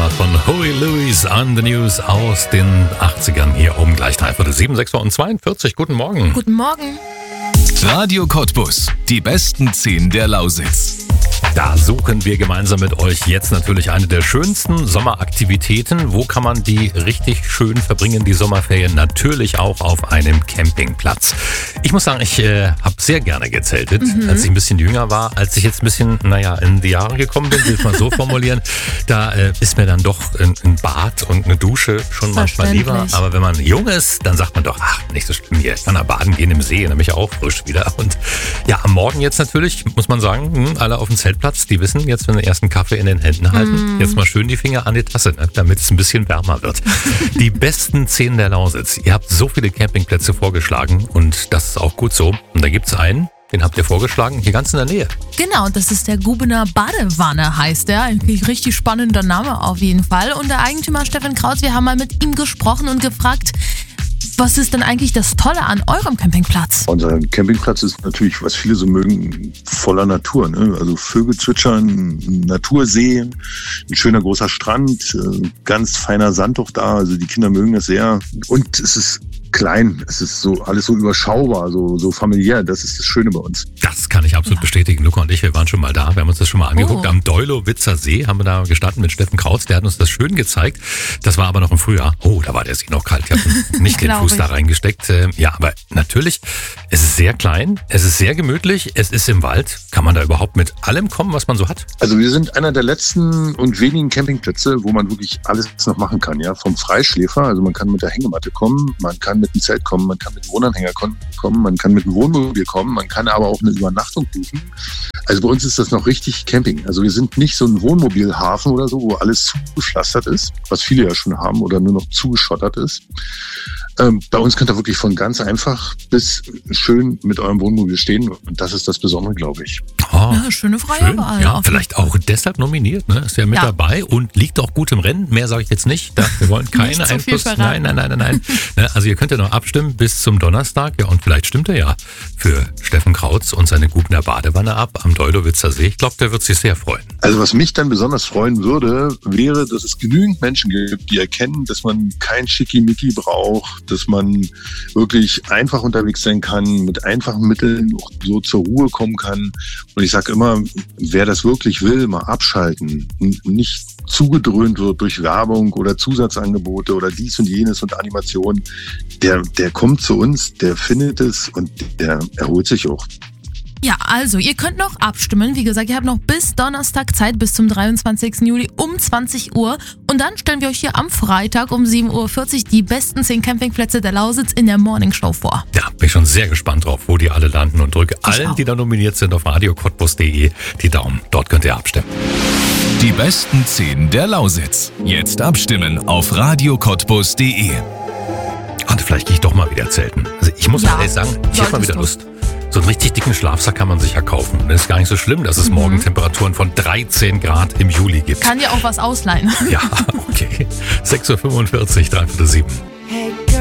Sommer von Huey Lewis on the News aus den 80ern hier um gleich 7, 6:42 Uhr. Guten Morgen. Guten Morgen. Radio Cottbus, die besten 10 der Lausitz. Da suchen wir gemeinsam mit euch jetzt natürlich eine der schönsten Sommeraktivitäten. Wo kann man die richtig schön verbringen, die Sommerferien? Natürlich auch auf einem Campingplatz. Ich muss sagen, ich habe sehr gerne gezeltet, als ich ein bisschen jünger war. Als ich jetzt ein bisschen, in die Jahre gekommen bin, will ich mal so formulieren, da ist mir dann doch ein Bad und eine Dusche schon manchmal lieber. Aber wenn man jung ist, dann sagt man doch, nicht so schlimm hier, ich kann da baden gehen im See, dann bin ich auch frisch wieder. Und ja, am Morgen jetzt natürlich, muss man sagen, alle auf dem Zeltplatz, die wissen jetzt, wenn sie den ersten Kaffee in den Händen halten, jetzt mal schön die Finger an die Tasse, damit es ein bisschen wärmer wird. Die besten 10 der Lausitz. Ihr habt so viele Campingplätze vorgeschlagen und das ist auch gut so. Und da gibt's einen, den habt ihr vorgeschlagen, hier ganz in der Nähe. Genau, das ist der Gubener Badewanne, heißt der. Ein richtig spannender Name auf jeden Fall. Und der Eigentümer Steffen Krautz, wir haben mal mit ihm gesprochen und gefragt, was ist denn eigentlich das Tolle an eurem Campingplatz? Unser Campingplatz ist natürlich, was viele so mögen, voller Natur. Ne? Also Vögel zwitschern, ein Natursee, ein schöner großer Strand, ganz feiner Sand auch da. Also die Kinder mögen das sehr. Und es ist klein, es ist so alles so überschaubar, so familiär. Das ist das Schöne bei uns. Das kann ich absolut bestätigen. Luca und ich, wir waren schon mal da. Wir haben uns das schon mal angeguckt. Am Deulowitzer See haben wir da gestanden mit Steffen Krautz. Der hat uns das schön gezeigt. Das war aber noch im Frühjahr. Da war der See noch kalt. Ich habe nicht den Fuß da reingesteckt. Ja, aber natürlich, es ist sehr klein, es ist sehr gemütlich, es ist im Wald. Kann man da überhaupt mit allem kommen, was man so hat? Also wir sind einer der letzten und wenigen Campingplätze, wo man wirklich alles noch machen kann. Ja, vom Freischläfer, also man kann mit der Hängematte kommen, man kann mit dem Zelt kommen, man kann mit dem Wohnanhänger kommen, man kann mit dem Wohnmobil kommen, man kann aber auch eine Übernachtung buchen. Also bei uns ist das noch richtig Camping. Also wir sind nicht so ein Wohnmobilhafen oder so, wo alles zugepflastert ist, was viele ja schon haben oder nur noch zugeschottert ist. Bei uns könnt ihr wirklich von ganz einfach bis schön mit eurem Wohnmobil stehen und das ist das Besondere, glaube ich. Ja, schöne freie Wahl. Ja, vielleicht auch deshalb nominiert, ne? Ist ja mit dabei und liegt auch gut im Rennen. Mehr sage ich jetzt nicht. Wir wollen keine Einfluss. Nein. Also ihr könnt ja noch abstimmen bis zum Donnerstag. Ja, und vielleicht stimmt er ja für Steffen Krautz und seine Gubener Badewanne ab am Deulowitzer See. Ich glaube, der wird sich sehr freuen. Also was mich dann besonders freuen würde, wäre, dass es genügend Menschen gibt, die erkennen, dass man kein Schickimicki braucht, dass man wirklich einfach unterwegs sein kann, mit einfachen Mitteln auch so zur Ruhe kommen kann. Und ich sage immer, wer das wirklich will, mal abschalten und nicht zugedröhnt wird durch Werbung oder Zusatzangebote oder dies und jenes und Animationen, der kommt zu uns, der findet es und der erholt sich auch. Ja, also ihr könnt noch abstimmen. Wie gesagt, ihr habt noch bis Donnerstag Zeit, bis zum 23. Juli um 20 Uhr. Und dann stellen wir euch hier am Freitag um 7:40 Uhr die besten 10 Campingplätze der Lausitz in der Morning Show vor. Ja, bin ich schon sehr gespannt drauf, wo die alle landen und drücke allen, die da nominiert sind, auf radiocottbus.de die Daumen. Dort könnt ihr abstimmen. Die besten 10 der Lausitz. Jetzt abstimmen auf radiocottbus.de. Und vielleicht gehe ich doch mal wieder zelten. Also ich muss ehrlich sagen, ich habe mal wieder Lust. So einen richtig dicken Schlafsack kann man sich ja kaufen. Und es ist gar nicht so schlimm, dass es morgen Temperaturen von 13 Grad im Juli gibt. Kann dir auch was ausleihen. Ja, okay. 6:45 Uhr, 3:07.